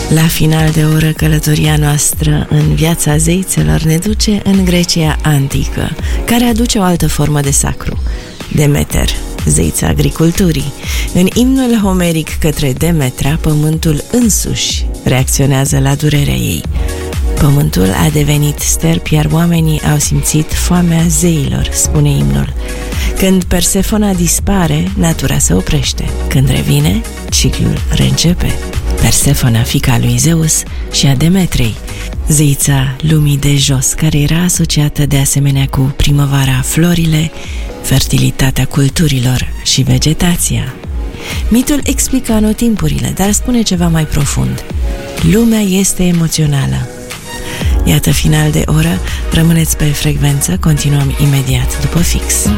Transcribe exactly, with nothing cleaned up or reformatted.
La final de oră, călătoria noastră în viața zeițelor ne duce în Grecia antică, care aduce o altă formă de sacru, Demeter, zeița agriculturii. În imnul homeric către Demetra, pământul însuși reacționează la durerea ei. Pământul a devenit sterp, iar oamenii au simțit foamea zeilor, spune imnul. Când Persefona dispare, natura se oprește. Când revine, ciclul reîncepe. Persefona, fiica lui Zeus și a Demetrei, zeița lumii de jos, care era asociată de asemenea cu primăvara, florile, fertilitatea culturilor și vegetația. Mitul explică anotimpurile, dar spune ceva mai profund. Lumea este emoțională. Iată final de oră, rămâneți pe frecvență, continuăm imediat după fix.